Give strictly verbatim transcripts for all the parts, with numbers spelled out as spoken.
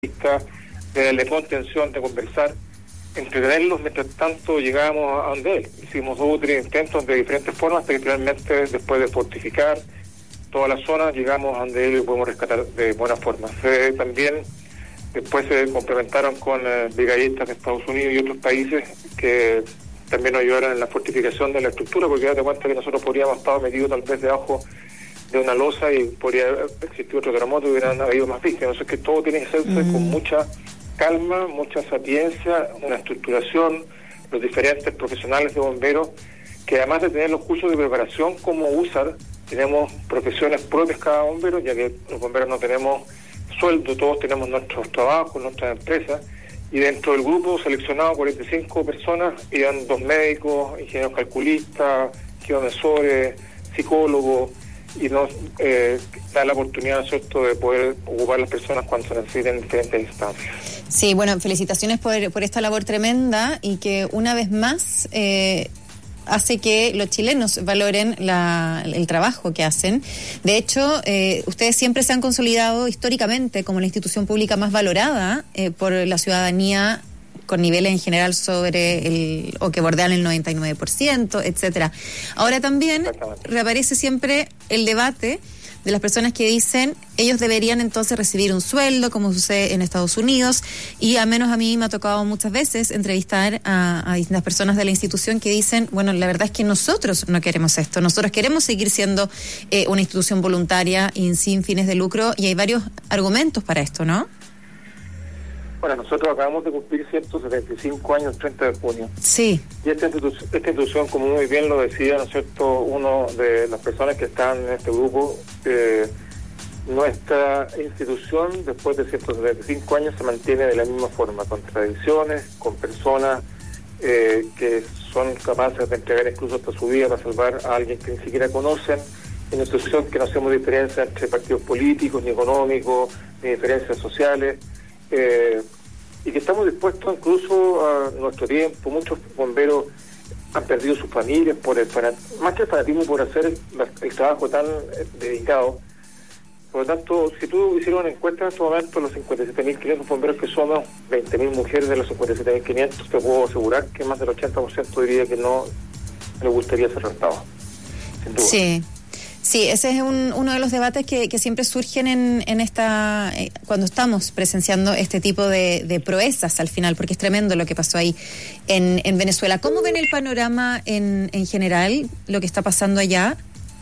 de darle contención, de conversar, entretenerlos, mientras tanto llegábamos a donde él. Hicimos dos o tres intentos de diferentes formas, hasta que finalmente, después de fortificar toda la zona, llegamos a donde él y lo podemos rescatar de buena forma. Se, también después se complementaron con eh, brigadistas de Estados Unidos y otros países que también nos ayudaron en la fortificación de la estructura, porque date cuenta que nosotros podríamos estar metidos tal vez debajo de una losa y podría existir otro terremoto y hubieran habido más víctimas. Entonces que todo tiene que hacerse mm. con mucha calma, mucha sapiencia, una estructuración, los diferentes profesionales de bomberos, que además de tener los cursos de preparación como usar, tenemos profesiones propias cada bombero, ya que los bomberos no tenemos sueldo, todos tenemos nuestros trabajos, nuestras empresas, y dentro del grupo seleccionado cuarenta y cinco personas, iban dos médicos, ingenieros calculistas, geomesores, psicólogos, y nos eh, da la oportunidad, ¿cierto?, de poder ocupar las personas cuando se necesiten en diferentes instancias. Sí, bueno, felicitaciones por, por esta labor tremenda y que una vez más eh, hace que los chilenos valoren la, el trabajo que hacen. De hecho, eh, ustedes siempre se han consolidado históricamente como la institución pública más valorada eh, por la ciudadanía, con niveles en general sobre el, o que bordean el noventa y nueve por ciento, etcétera. Ahora también reaparece siempre el debate de las personas que dicen ellos deberían entonces recibir un sueldo, como sucede en Estados Unidos, y al menos a mí me ha tocado muchas veces entrevistar a, a distintas personas de la institución que dicen, bueno, la verdad es que nosotros no queremos esto, nosotros queremos seguir siendo eh, una institución voluntaria y sin fines de lucro, y hay varios argumentos para esto, ¿no? Bueno, nosotros acabamos de cumplir ciento setenta y cinco años el treinta de junio. Sí. Y esta institución, esta institución, como muy bien lo decía, ¿no es cierto?, uno de las personas que están en este grupo, eh, nuestra institución, después de ciento setenta y cinco años, se mantiene de la misma forma, con tradiciones, con personas eh, que son capaces de entregar incluso hasta su vida para salvar a alguien que ni siquiera conocen. En una institución que no hacemos diferencia entre partidos políticos, ni económicos, ni diferencias sociales. Eh, y que estamos dispuestos incluso a nuestro tiempo. Muchos bomberos han perdido sus familias por el fanat- más que el fanatismo, por hacer el, el trabajo tan eh, dedicado. Por lo tanto, si tú hicieras una encuesta en este momento, los cincuenta y siete mil quinientos bomberos que somos, veinte mil mujeres de los cincuenta y siete mil quinientos, te puedo asegurar que más del ochenta por ciento diría que no le gustaría ser rentado, sin duda. Sí. Sí, ese es un, uno de los debates que, que siempre surgen en, en esta eh, cuando estamos presenciando este tipo de, de proezas al final, porque es tremendo lo que pasó ahí en, en Venezuela. ¿Cómo ven el panorama en, en general, lo que está pasando allá?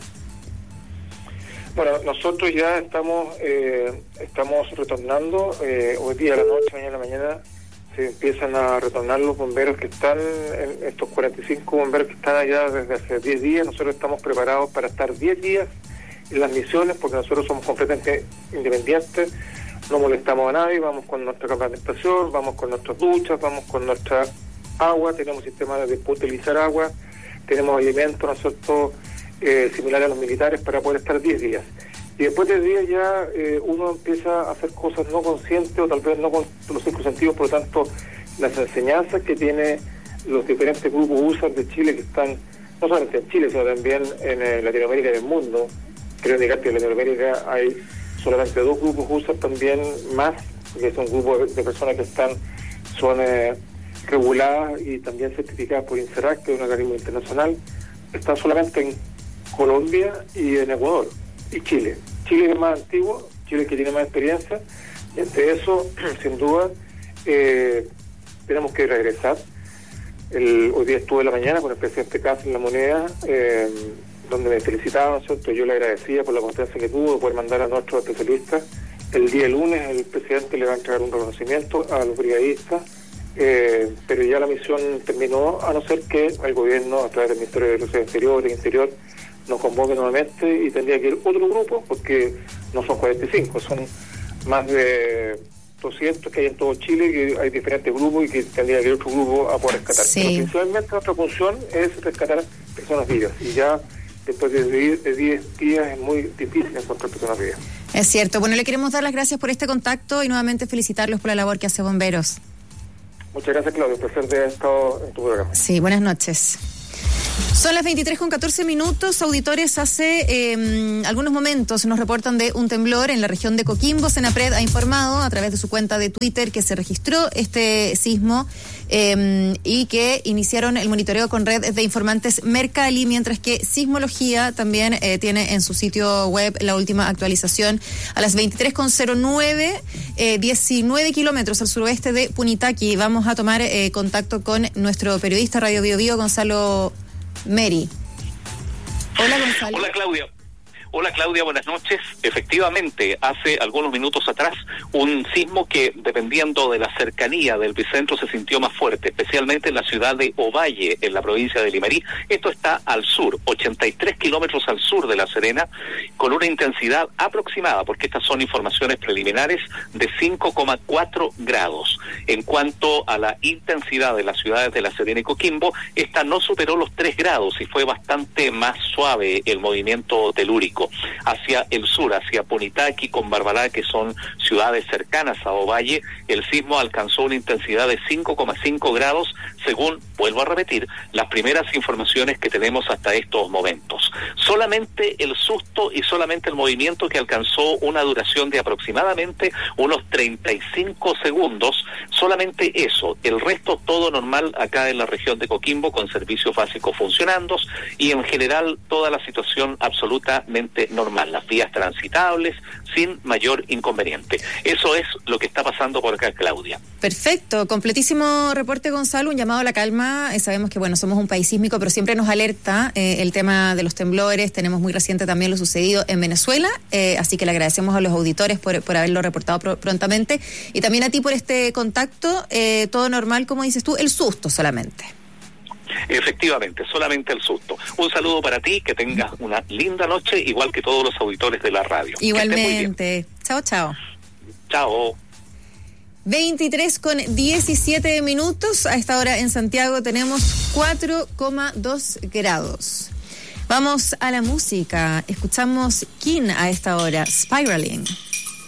Bueno, nosotros ya estamos eh, estamos retornando, eh, hoy día a la noche, mañana a la mañana, se empiezan a retornar los bomberos que están, en estos cuarenta y cinco bomberos que están allá desde hace diez días. Nosotros estamos preparados para estar diez días en las misiones, porque nosotros somos completamente independientes, no molestamos a nadie, vamos con nuestra capacitación, vamos con nuestras duchas, vamos con nuestra agua, tenemos sistemas de utilizar agua, tenemos alimentos, ¿no es cierto?, eh, similares a los militares, para poder estar diez días. Y después de días ya eh, uno empieza a hacer cosas no conscientes o tal vez no con los cinco sentidos. Por lo tanto, las enseñanzas que tiene los diferentes grupos U S A de Chile, que están no solamente en Chile, sino también en eh, Latinoamérica y en el mundo. Creo indicar que en Latinoamérica hay solamente dos grupos U S A también más, que son grupos de, de personas que están son eh, reguladas y también certificadas por INCERAC, que es un organismo internacional. Están solamente en Colombia y en Ecuador y Chile. Chile es más antiguo, Chile es que tiene más experiencia, y entre eso, sin duda, eh, tenemos que regresar. El, hoy día estuve en la mañana con el presidente Castro en La Moneda, eh, donde me felicitaba, ¿no es cierto? Yo le agradecía por la confianza que tuvo de poder mandar a nuestros especialistas. El día lunes el presidente le va a entregar un reconocimiento a los brigadistas, eh, pero ya la misión terminó, a no ser que el gobierno, a través del Ministerio de Relaciones Exteriores e Interior, nos convoque nuevamente y tendría que ir otro grupo, porque no son cuarenta y cinco, son más de doscientos que hay en todo Chile, que hay diferentes grupos y que tendría que ir otro grupo a poder rescatar. Sí. Pero principalmente nuestra función es rescatar personas vivas, y ya después de diez días es muy difícil encontrar personas vivas. Es cierto. Bueno, le queremos dar las gracias por este contacto y nuevamente felicitarlos por la labor que hace Bomberos. Muchas gracias, Claudio, por placer de haber estado en tu programa. Sí, buenas noches. Son las veintitrés con catorce minutos. Auditores, hace eh, algunos momentos nos reportan de un temblor en la región de Coquimbo. Senapred ha informado a través de su cuenta de Twitter que se registró este sismo eh, y que iniciaron el monitoreo con red de informantes Mercalli, mientras que Sismología también eh, tiene en su sitio web la última actualización a las veintitrés con cero nueve, eh, diecinueve kilómetros al suroeste de Punitaqui. Vamos a tomar eh, contacto con nuestro periodista Radio Bio Bio, Gonzalo Meri. Hola, Gonzalo. Hola, Claudia. Hola, Claudia, buenas noches. Efectivamente, hace algunos minutos atrás, un sismo que, dependiendo de la cercanía del epicentro, se sintió más fuerte, especialmente en la ciudad de Ovalle, en la provincia de Limarí. Esto está al sur, ochenta y tres kilómetros al sur de La Serena, con una intensidad aproximada, porque estas son informaciones preliminares, de cinco coma cuatro grados. En cuanto a la intensidad de las ciudades de La Serena y Coquimbo, esta no superó los tres grados y fue bastante más suave el movimiento telúrico. Hacia el sur, hacia Punitaqui con Barbalá, que son ciudades cercanas a Ovalle, el sismo alcanzó una intensidad de cinco coma cinco grados, según, vuelvo a repetir, las primeras informaciones que tenemos hasta estos momentos. Solamente el susto y solamente el movimiento, que alcanzó una duración de aproximadamente unos treinta y cinco segundos, solamente eso. El resto todo normal acá en la región de Coquimbo, con servicios básicos funcionando, y en general toda la situación absolutamente normal, las vías transitables sin mayor inconveniente. Eso es lo que está pasando por acá, Claudia. Perfecto, completísimo reporte, Gonzalo, un llamado a la calma. Eh, sabemos que, bueno, somos un país sísmico, pero siempre nos alerta eh, el tema de los temblores. Tenemos muy reciente también lo sucedido en Venezuela, eh, así que le agradecemos a los auditores por, por haberlo reportado pr- prontamente, y también a ti por este contacto. Eh, todo normal, como dices tú, el susto solamente. Efectivamente, solamente el susto. Un saludo para ti, que tengas una linda noche, igual que todos los auditores de la radio. Igualmente. Chao, chao. Chao. veintitrés con diecisiete minutos. A esta hora en Santiago tenemos cuatro coma dos grados. Vamos a la música. Escuchamos King a esta hora, Spiraling.